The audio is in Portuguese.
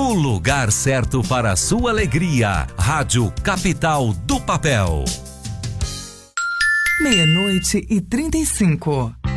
O lugar certo para a sua alegria. Rádio Capital do Papel. 00:35.